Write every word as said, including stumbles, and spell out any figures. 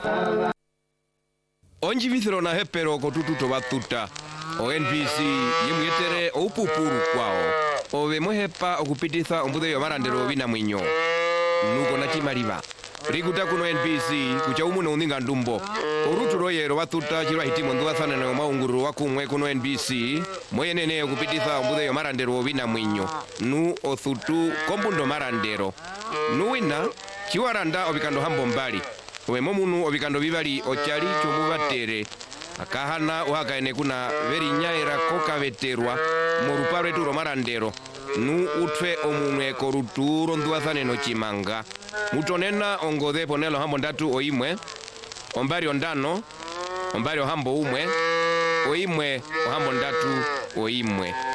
Onji vithiro na hepero kotututo batuta o N B C yimwetere opupuru kwao ove mwehepa okupititha ombudhe yomarandero bina mwinyo nuko na chimaliva rikuta kuno N B C kucha umuno uninga ndumbo oruturo yero batuta chirwa hitimo nduwathana na maunguru wakumwe kuno N B C moyenene okupititha ombudhe yomarandero bina mwinyo nu othutu kombundo marandero nuwina chiwaranda obikando hambo mbali wemo munu obikando bibali ochali chomubatere akahana uhakaene kuna veri nyaira koka veterwa moruparo eturo marandero nu utwe omunwe koruturo nduwathane no chimanga mutonena ongodhe ponelo hambo ndatu oimwe ombari ondano ombari ohambo umwe oimwe ohambo ndatu oimwe